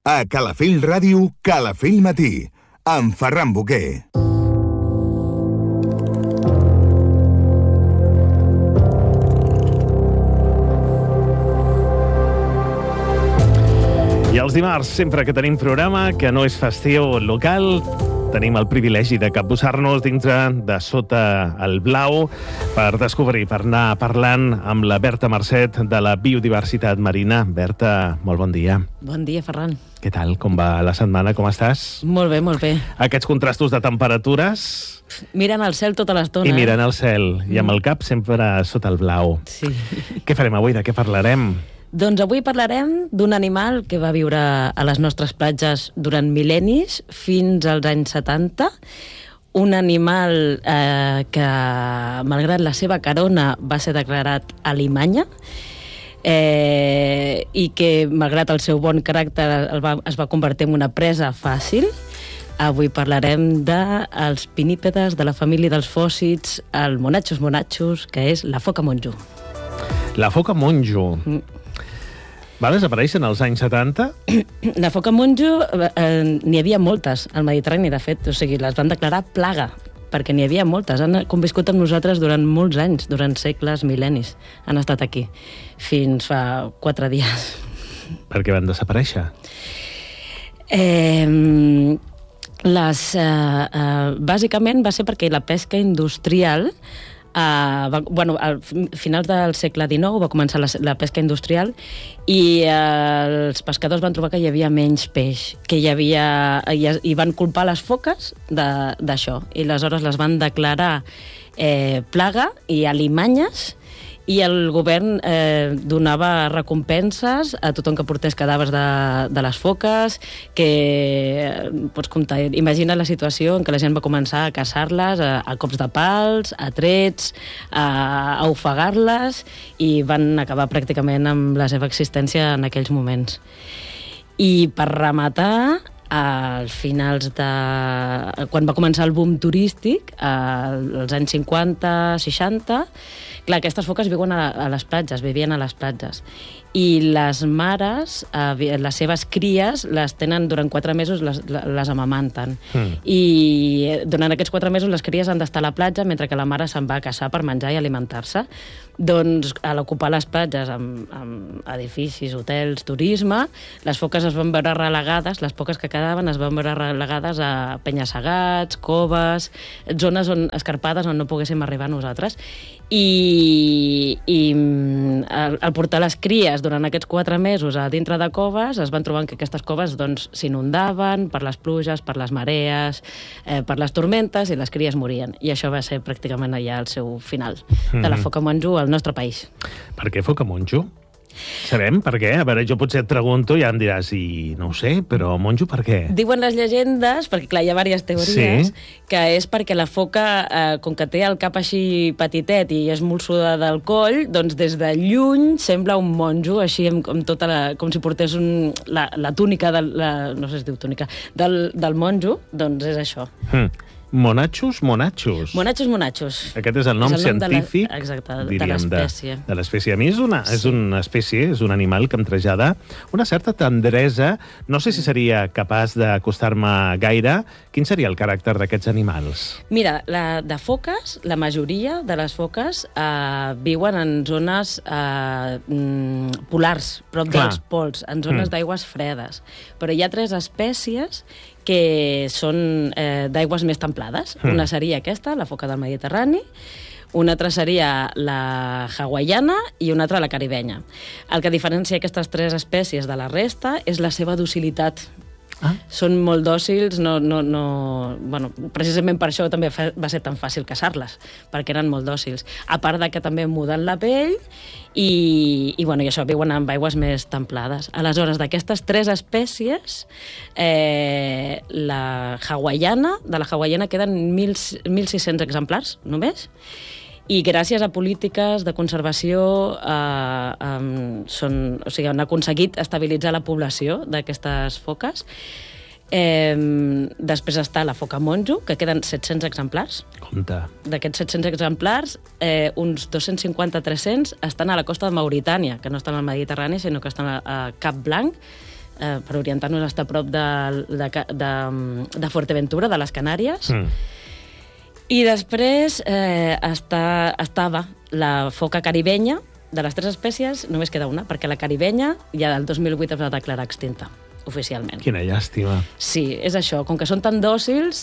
A Calafell Ràdio, Calafell Matí, amb Ferran Boquer. I els dimarts, sempre que tenim programa, que no és festiu local, tenim el privilegi de capbussar-nos dintre de Sota el Blau per descobrir, per anar parlant amb la Berta Marcet de la Biodiversitat Marina. Berta, molt bon dia. Bon dia, Ferran. Què tal? Com va la setmana? Com estàs? Molt bé, molt bé. Aquests contrastos de temperatures... Mirant al cel tota l'estona. I mirant al cel, i amb el cap sempre sota el blau. Sí. Què farem avui? De què parlarem? Doncs avui parlarem d'un animal que va viure a les nostres platges durant mil·lennis, fins als anys 70. Un animal que, malgrat la seva carona, va ser declarat alimanya, i que, malgrat el seu bon caràcter, es va convertir en una presa fàcil. Avui parlarem dels pinnípedes de la família dels fòssids, el monachos, que és la foca monjo. La foca monjo. Va desaparèixer en els anys 70? La foca monjo, n'hi havia moltes al Mediterrani, de fet. O sigui, les van declarar plaga, perquè n'hi havia moltes. Han conviscut amb nosaltres durant molts anys, durant segles, mil·lennis. Han estat aquí, fins fa 4 dies. Per què van desaparèixer? Bàsicament va ser perquè la pesca industrial... a finals del segle XIX va començar la pesca industrial i els pescadors van trobar que hi havia menys peix, que i van culpar les foques d'això. I aleshores les van declarar plaga i alimanyes, i el govern donava recompenses a tothom que portés cadàvers de les foques, que pots comptar, imagina la situació en què la gent va començar a caçar-les a cops de pals, a trets, a ofegar-les, i van acabar pràcticament amb la seva existència en aquells moments. I per rematar, als finals de... quan va començar el boom turístic, als anys 50, 60, clar, aquestes foques viuen a les platges, vivien a les platges. I les mares, les seves cries, les tenen durant 4 mesos, les amamanten. I durant aquests 4 mesos les cries han d'estar a la platja mentre que la mare se'n va a caçar per menjar i alimentar-se. Doncs, a l'ocupar les platges amb edificis, hotels, turisme, les foques es van veure relegades, les poques que quedaven es van veure relegades a penya-segats, coves, zones escarpades on no poguéssim arribar nosaltres. I al portar les cries durant aquests 4 mesos a dintre de coves, es van trobar que aquestes coves s'inundaven per les pluges, per les marees, per les tormentes, i les cries morien. I això va ser pràcticament allà el seu final de la foca monjo al nostre país. Per què foca monjo? Sabem per què? A veure, jo potser et pregunto i ja em diràs, i no ho sé, però monjo per què? Diuen les llegendes, perquè clar, hi ha diverses teories, que és perquè la foca, com que té el cap així petitet i és molsuda del coll, doncs des de lluny sembla un monjo, així com si portés la túnica, no sé si es diu túnica, del monjo, doncs és això. Monachos. Monachos. Aquest és el nom científic, de l'espècie. De l'espècie. A mi és una espècie, és un animal que em trasllada una certa tendresa. No sé si seria capaç d'acostar-me gaire. Quin seria el caràcter d'aquests animals? Mira, de foques, la majoria de les foques viuen en zones polars, prop dels pols, en zones d'aigües fredes. Però hi ha 3 espècies que són d'aigües més templades. Una seria aquesta, la foca del Mediterrani, una altra seria la hawaiana i una altra la caribenya. El que diferencia aquestes 3 espècies de la resta és la seva docilitat. Són molt dòcils, precisament per això també va ser tan fàcil caçar-les, perquè eren molt dòcils. A part de que també muden la pell i això, viuen en aigües més templades. Aleshores, d'aquestes 3 espècies, de la hawaiana queden 1.600 exemplars, només, i gràcies a polítiques de conservació han aconseguit estabilitzar la població d'aquestes foques. Després està la foca monjo, que queden 700 exemplars. Compte. D'aquests 700 exemplars, uns 250-300 estan a la costa de Mauritània, que no estan al Mediterrani, sinó que estan a Cap Blanc, per orientar-nos a estar a prop de Fuerteventura, de les Canàries. I després estava la foca caribenya. De les 3 espècies només queda una, perquè la caribenya ja el 2008 es va declarar extinta, oficialment. Quina llàstima. Sí, és això. Com que són tan dòcils,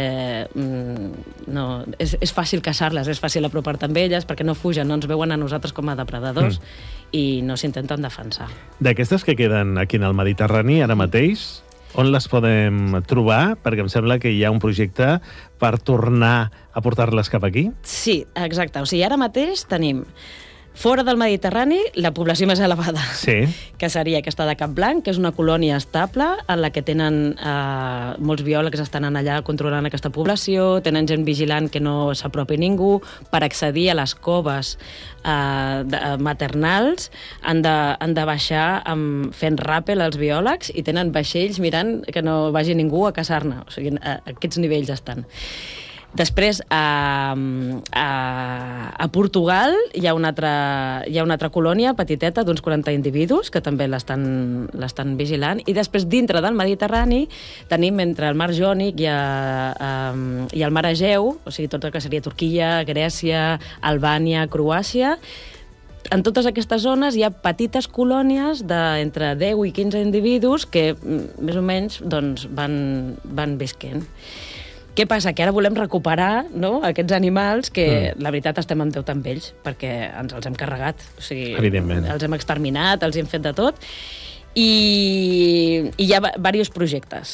no, és fàcil caçar-les, és fàcil apropar-te amb elles, perquè no fugen, no ens veuen a nosaltres com a depredadors i no s'intenten defensar. D'aquestes que queden aquí en el Mediterrani ara mateix, on les podem trobar? Perquè em sembla que hi ha un projecte per tornar a portar-les cap aquí. Sí, exacte. O sigui, ara mateix tenim fora del Mediterrani, la població més elevada, que seria aquesta de Cap Blanc, que és una colònia estable en la que tenen molts biòlegs estan allà controlant aquesta població, tenen gent vigilant que no s'apropi ningú. Per accedir a les coves maternals han de baixar fent ràpel als biòlegs i tenen vaixells mirant que no vagi ningú a caçar-ne. O sigui, a aquests nivells estan. Després, a Portugal hi ha una altra colònia petiteta d'uns 40 individus que també l'estan vigilant. I després, dintre del Mediterrani, tenim entre el mar Jònic i el mar Egeu, o sigui, tot el que seria Turquia, Grècia, Albània, Croàcia. En totes aquestes zones hi ha petites colònies d'entre 10 i 15 individus que, més o menys, doncs, van visquent. Què passa? Que ara volem recuperar, no?, aquests animals que, la veritat, estem en deute amb ells, perquè ens els hem carregat. O sigui, evidentment. Els hem exterminat, els hem fet de tot. I hi ha diversos projectes.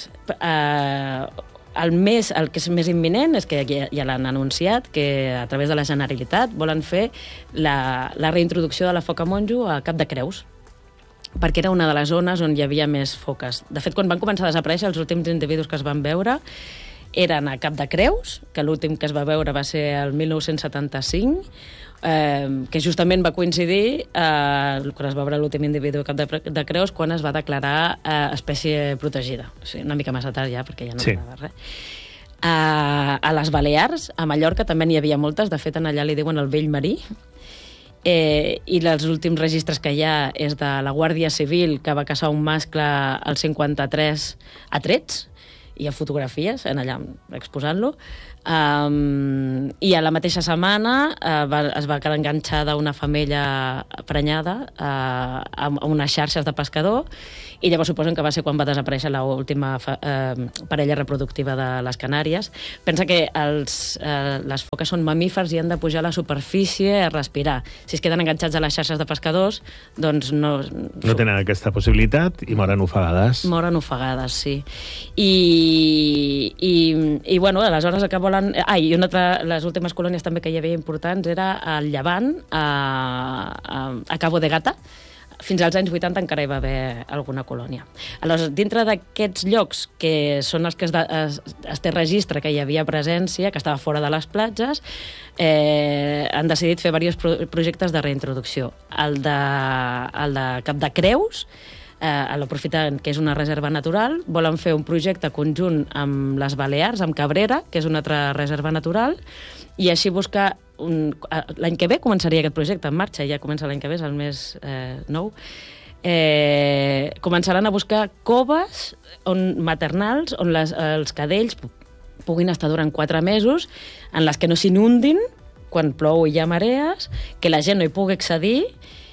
El que és més imminent és que ja l'han anunciat, que a través de la Generalitat volen fer la reintroducció de la foca monjo a Cap de Creus, perquè era una de les zones on hi havia més foques. De fet, quan van començar a desaparèixer, els últims individus que es van veure eren a Cap de Creus, que l'últim que es va veure va ser el 1975, que justament va coincidir quan es va veure l'últim individu a Cap de Creus, quan es va declarar espècie protegida. O sigui, una mica massa tard ja, perquè ja no quedava res. A les Balears, a Mallorca, també n'hi havia moltes. De fet, allà li diuen el vell marí. I els últims registres que hi ha és de la Guàrdia Civil, que va caçar un mascle al 53 a trets, i a fotografies, allà exposant-lo. I a la mateixa setmana es va quedar enganxada una femella prenyada a unes xarxes de pescador, i llavors suposen que va ser quan va desaparèixer l'última parella reproductiva de les Canàries. Pensa que les foques són mamífers i han de pujar a la superfície a respirar. Si es queden enganxats a les xarxes de pescadors, doncs no tenen aquesta possibilitat i moren ofegades. Moren ofegades, sí. I bueno, aleshores el que volen... I les últimes colònies també que hi havia importants era al Llevant, a Cabo de Gata. Fins als anys 80 encara hi va haver alguna colònia. Aleshores, dintre d'aquests llocs, que són els que es té registre que hi havia presència, que estava fora de les platges, han decidit fer diversos projectes de reintroducció. El de Cap de Creus, l'aprofitant que és una reserva natural, volen fer un projecte conjunt amb les Balears, amb Cabrera, que és una altra reserva natural, i així buscar... L'any que ve començaria aquest projecte en marxa, ja comença l'any que ve, és el mes nou. Començaran a buscar coves maternals on els cadells puguin estar durant 4 mesos, en les que no s'inundin quan plou i hi ha marees, que la gent no hi pugui accedir,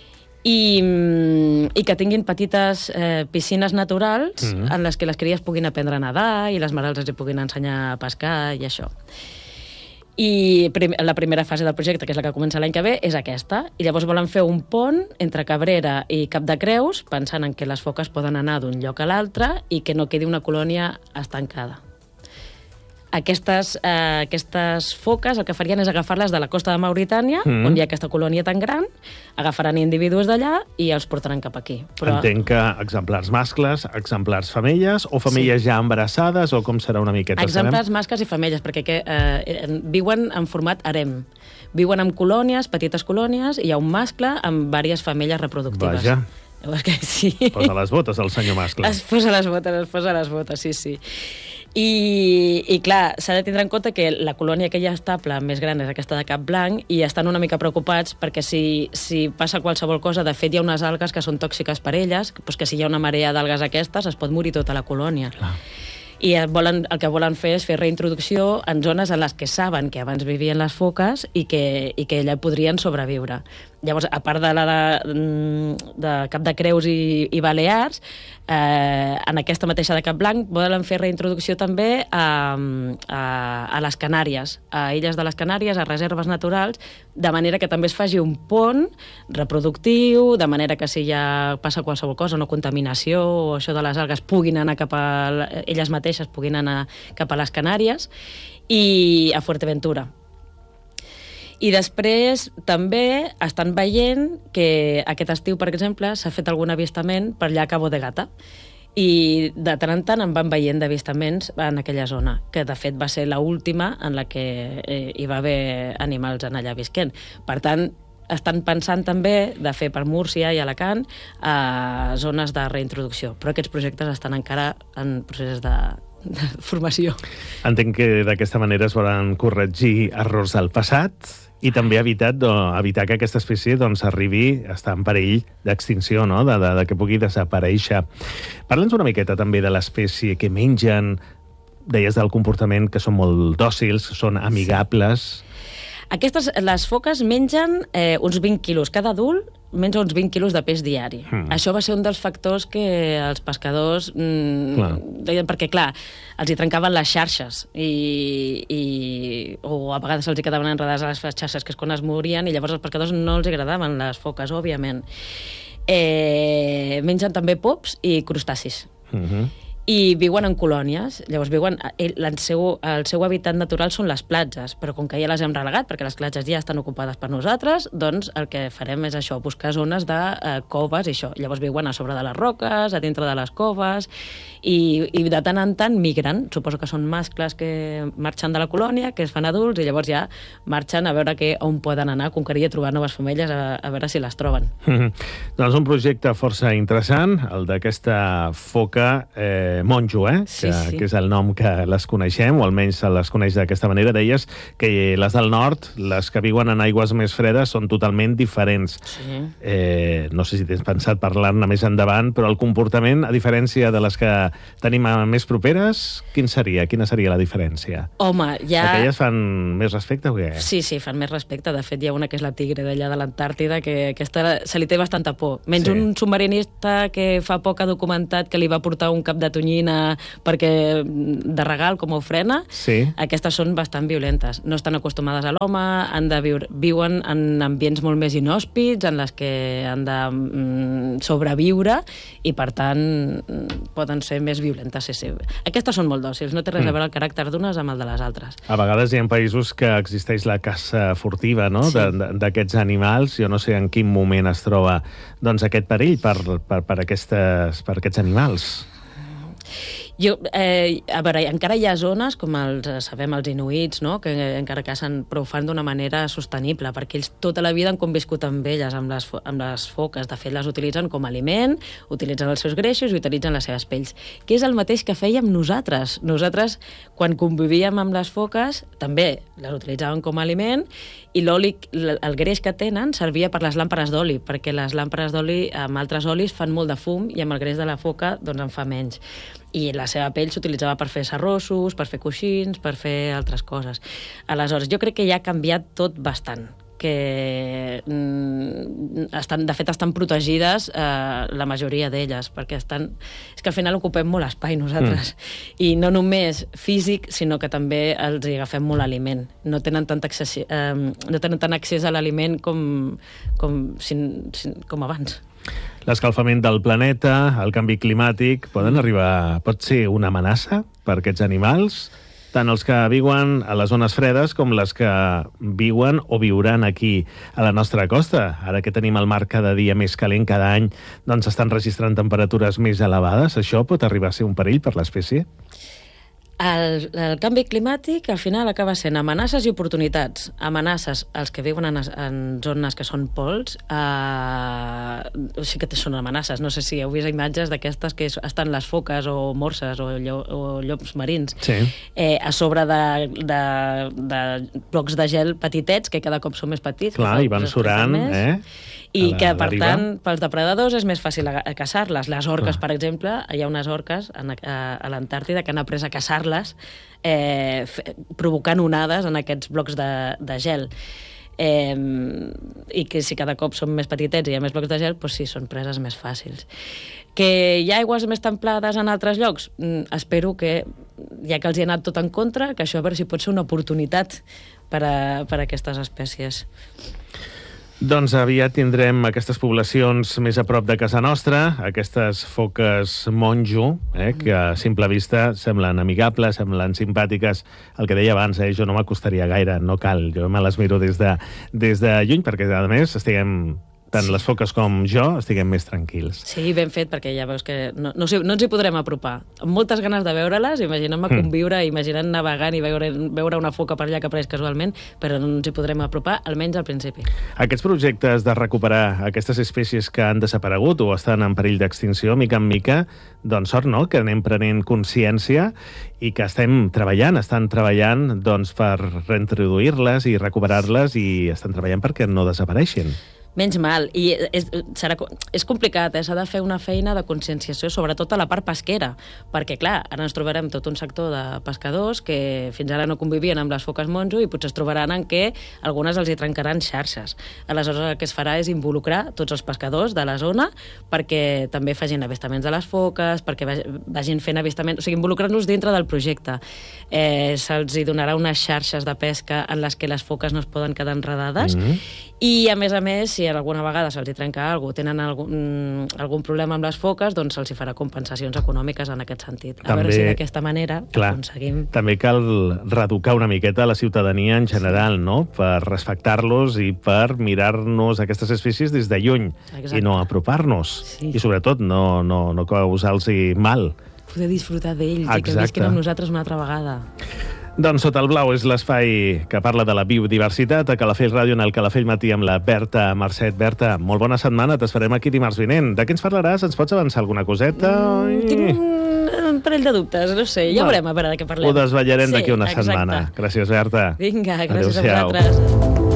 i que tinguin petites piscines naturals en les que les cries puguin aprendre a nedar i les malalts els hi puguin ensenyar a pescar i això. I la primera fase del projecte, que és la que comença l'any que ve, és aquesta. I llavors volen fer un pont entre Cabrera i Cap de Creus, pensant en que les foques poden anar d'un lloc a l'altre i que no quedi una colònia estancada. Aquestes foques el que farien és agafar-les de la costa de Mauritània, on hi ha aquesta colònia tan gran, agafaran individus d'allà i els portaran cap aquí. Entenc que exemplars mascles, exemplars femelles, o femelles ja embarassades, o com serà una miqueta? Exemplars mascles i femelles, perquè viuen en format harem. Viuen en colònies, petites colònies, i hi ha un mascle amb diverses femelles reproductives. Vaja. Que sí. Posa les botes el senyor mascle. Es posa les botes, sí, sí. I clar, s'ha de tindre en compte que la colònia que hi ha estable més gran és aquesta de cap blanc i estan una mica preocupats perquè si passa qualsevol cosa, de fet hi ha unes algues que són tòxiques per elles, doncs que si hi ha una marea d'algues aquestes es pot morir tota la colònia. Clar. I el que volen fer és fer reintroducció en zones en les que saben que abans vivien les foques i que allà podrien sobreviure. Llavors, a part de Cap de Creus i Balears, en aquesta mateixa de Cap Blanc volen fer reintroducció també a les Canàries, a illes de les Canàries, a reserves naturals, de manera que també es faci un pont reproductiu, de manera que si ja passa qualsevol cosa, no contaminació o això de les algues, puguin anar cap a elles mateixes, puguin anar cap a les Canàries i a Fuerteventura. I després també estan veient que aquest estiu, per exemple, s'ha fet algun avistament per allà a Cabo de Gata. I de tant en tant en van veient d'avistaments en aquella zona, que de fet va ser l'última en la que hi va haver animals en allà visquent. Per tant, estan pensant també de fer per Múrcia i Alacant zones de reintroducció. Però aquests projectes estan encara en procés de formació. Entenc que d'aquesta manera es volen corregir errors del passat i també evitar que aquesta espècie arribi a estar en perill d'extinció, no? de que pugui desaparèixer. Parla'ns una miqueta també de l'espècie que mengen, deies del comportament, que són molt dòcils, són amigables. Les foques mengen uns 20 quilos. Cada adult menja uns 20 quilos de peix diari. Això va ser un dels factors que els pescadors deien, perquè, clar, els hi trencaven les xarxes o a vegades se'ls quedaven enredades a les xarxes, que és quan es morien, i llavors als pescadors no els agradaven les foques, òbviament. Mengen també pops i crustacis. I viuen en colònies. Llavors el seu hàbitat natural són les platges, però com que ja les hem relegat perquè les platges ja estan ocupades per nosaltres, doncs el que farem és això, buscar zones de coves i això. Llavors viuen a sobre de les roques, a dintre de les coves, i de tant en tant migren. Suposo que són mascles que marxen de la colònia, que es fan adults, i llavors ja marxen a veure on poden anar, a conquerir, a trobar noves femelles, a veure si les troben. Doncs un projecte força interessant, el d'aquesta foca monjo, que és el nom que les coneixem, o almenys les coneix d'aquesta manera. Deies que les del nord, les que viuen en aigües més fredes, són totalment diferents. Sí. No sé si tens pensat parlar-ne més endavant, però el comportament, a diferència de les que tenim més properes, quina seria la diferència? Home, ja... Aquelles fan més respecte o què? Sí, fan més respecte. De fet, hi ha una que és la tigre d'allà de l'Antàrtida, que aquesta se li té bastanta por. Menys un submarinista que fa poc ha documentat que li va portar un cap de tonyina de regal com a ofrena. Sí. Aquestes són bastant violentes. No estan acostumades a l'home, viuen en ambients molt més inhòspits, en les que han de sobreviure, i per tant poden ser més violentes. Sí. Aquestes són molt dòcils, no té res a veure el caràcter d'unes amb el de les altres. A vegades hi ha països que existeix la caça furtiva, no? Sí. D'aquests animals. Jo no sé en quin moment es troba aquest perill per aquests animals. A veure, encara hi ha zones, com sabem els inuits, no? Que encara cacen, però ho fan d'una manera sostenible, perquè ells tota la vida han conviscut amb elles, amb les foques. De fet, les utilitzen com a aliment, utilitzen els seus greixos i utilitzen les seves pells, que és el mateix que fèiem nosaltres. Nosaltres, quan convivíem amb les foques, també les utilitzàvem com a aliment, i el greix que tenen servia per les làmperes d'oli, perquè les làmperes d'oli amb altres olis fan molt de fum i amb el greix de la foca doncs en fa menys. I la seva pell s'utilitzava per fer serrossos, per fer coixins, per fer altres coses. Aleshores, jo crec que ja ha canviat tot bastant, que de fet estan protegides la majoria d'elles, perquè és que al final ocupem molt espai nosaltres, i no només físic, sinó que també els hi agafem molt aliment. No tenen tant accés a l'aliment com abans. L'escalfament del planeta, el canvi climàtic, pot ser una amenaça per aquests animals, tant els que viuen a les zones fredes com les que viuen o viuran aquí a la nostra costa. Ara que tenim el mar cada dia més calent, cada any, doncs estan registrant temperatures més elevades. Això pot arribar a ser un perill per l'espècie? El canvi climàtic al final acaba sent amenaces i oportunitats. Amenaces, els que viuen en zones que són pols, sí que són amenaces. No sé si heu vist imatges d'aquestes que estan les foques o morses o llops marins a sobre de blocs de gel petitets, que cada cop són més petits. Clar, i van surant, I que, per tant, pels depredadors és més fàcil caçar-les. Les orques, per exemple, hi ha unes orques a l'Antàrtida que han après a caçar-les provocant onades en aquests blocs de gel. I que si cada cop són més petitets i hi ha més blocs de gel, doncs sí, són preses més fàcils. Que hi ha aigües més templades en altres llocs? Espero que, ja que els hi ha anat tot en contra, que això a veure si pot ser una oportunitat per a aquestes espècies. Doncs aviat tindrem aquestes poblacions més a prop de casa nostra, aquestes foques monjo, que a simple vista semblen amigables, semblen simpàtiques. El que deia abans, jo no m'acostaria gaire, no cal, jo me les miro des de lluny, perquè a més estiguem... tant les foques com jo estiguem més tranquils. Sí, ben fet, perquè ja veus que no ens hi podrem apropar. Amb moltes ganes de veure-les, imaginem-me conviure, imaginem navegant i veure una foca per allà que apareix casualment, però no ens hi podrem apropar, almenys al principi. Aquests projectes de recuperar aquestes espècies que han desaparegut o estan en perill d'extinció, mica en mica, doncs sort, no?, que anem prenent consciència i que estan treballant doncs, per reintroduir-les i recuperar-les i estan treballant perquè no desapareixin. Menys mal. I és complicat, s'ha de fer una feina de conscienciació, sobretot a la part pesquera, perquè, clar, ara ens trobarem tot un sector de pescadors que fins ara no convivien amb les foques monjo i potser es trobaran en què algunes els hi trencaran xarxes. Aleshores, el que es farà és involucrar tots els pescadors de la zona perquè també facin avistaments de les foques, perquè vagin fent avistaments, o sigui, involucrar-los dintre del projecte. Se'ls hi donarà unes xarxes de pesca en les que les foques no es poden quedar enredades i, a més, si alguna vegada se'ls hi trenca alguna cosa, tenen algun problema amb les foques, doncs se'ls hi farà compensacions econòmiques en aquest sentit. A veure si d'aquesta manera aconseguim... També cal reeducar una miqueta la ciutadania en general, no?, per respectar-los i per mirar-nos aquestes espècies des de lluny. Exacte. I no apropar-nos. Sí. I sobretot no causar-los mal. Poder disfrutar d'ells i que visquin amb nosaltres una altra vegada. Doncs Sota el Blau és l'espai que parla de la biodiversitat a Calafell Ràdio, en el Calafell Matí amb la Berta Marcet. Berta, molt bona setmana, t'esperem aquí dimarts vinent. De què ens parlaràs? Ens pots avançar alguna coseta? Tinc un parell de dubtes, no sé, ja veurem a veure de què parlem. Ho desvetllarem d'aquí una setmana. Gràcies, Berta. Vinga, gràcies a vosaltres.